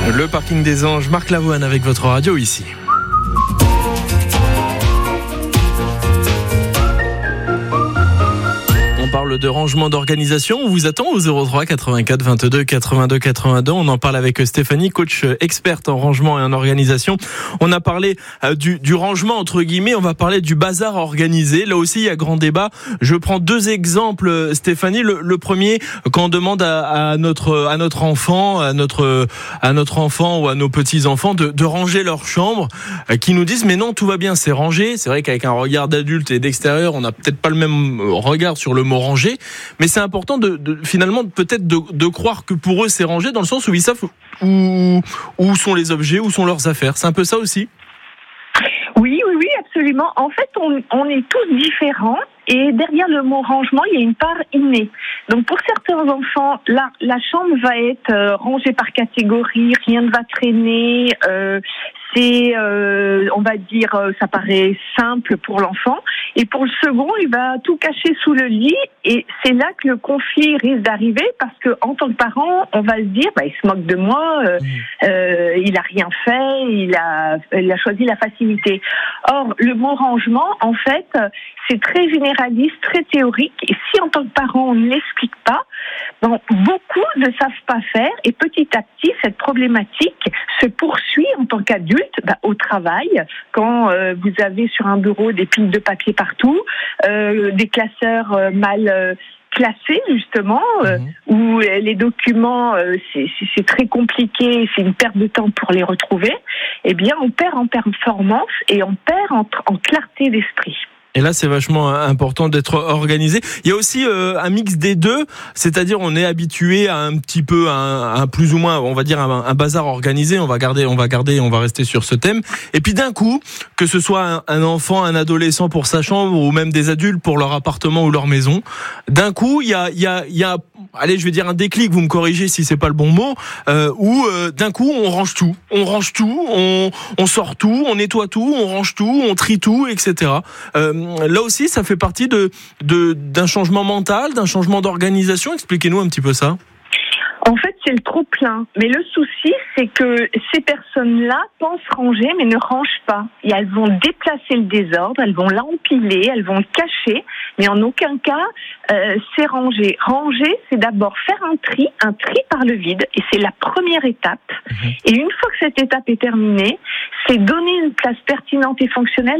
Le parking des Anges, Marc Lavoine avec votre radio ici. On parle de rangement d'organisation. On vous attend au 03 84 22 82 82. On en parle avec Stéphanie, coach experte en rangement et en organisation. On a parlé du rangement entre guillemets. On va parler du bazar organisé. Là aussi, il y a grand débat. Je prends deux exemples, Stéphanie. Le premier, quand on demande à notre enfant, à notre enfant ou à nos petits enfants de ranger leur chambre, qui nous disent mais non, tout va bien, c'est rangé. C'est vrai qu'avec un regard d'adulte et d'extérieur, on n'a peut-être pas le même regard sur le mot rangé, mais c'est important finalement peut-être de croire que pour eux c'est rangé, dans le sens où ils savent où sont les objets, où sont leurs affaires. C'est un peu ça aussi. Oui, absolument. En fait, on est tous différents. Et derrière le mot rangement, il y a une part innée. Donc pour certains enfants, la chambre va être rangée par catégorie, rien ne va traîner. On va dire, ça paraît simple pour l'enfant. Et pour le second, il va tout cacher sous le lit. Et c'est là que le conflit risque d'arriver, parce que en tant que parent, on va se dire, il se moque de moi, il a rien fait, il a choisi la facilité. Or, le mot rangement, en fait, c'est très généraliste, très théorique. Et si en tant que parent, on ne l'explique pas, beaucoup ne savent pas faire. Et petit à petit, cette problématique se poursuit en tant qu'adulte au travail. Quand vous avez sur un bureau des piles de papier partout, des classeurs mal classés justement, où les documents, c'est très compliqué, c'est une perte de temps pour les retrouver, eh bien on perd en performance et on perd en clarté d'esprit. Et là, c'est vachement important d'être organisé. Il y a aussi un mix des deux, c'est-à-dire on est habitué à un petit peu un plus ou moins, on va dire un bazar organisé. On va rester sur ce thème. Et puis d'un coup, que ce soit un enfant, un adolescent pour sa chambre, ou même des adultes pour leur appartement ou leur maison, d'un coup, il y a, allez, je vais dire un déclic. Vous me corrigez si c'est pas le bon mot. Où d'un coup, on range tout, on sort tout, on nettoie tout, on range tout, on trie tout, etc. Là aussi, ça fait partie d'un changement mental, d'un changement d'organisation. Expliquez-nous un petit peu ça. En fait, c'est le trop-plein. Mais le souci, c'est que ces personnes-là pensent ranger, mais ne rangent pas. Et elles vont déplacer le désordre, elles vont l'empiler, elles vont le cacher, mais en aucun cas, c'est ranger. Ranger, c'est d'abord faire un tri par le vide, et c'est la première étape. Et une fois que cette étape est terminée, c'est donner une place pertinente et fonctionnelle